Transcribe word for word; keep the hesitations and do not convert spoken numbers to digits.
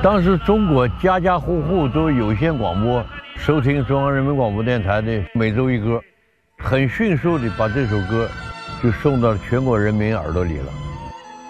当时中国家家户户都有线广播，收听中央人民广播电台的每周一歌，很迅速地把这首歌就送到全国人民耳朵里了。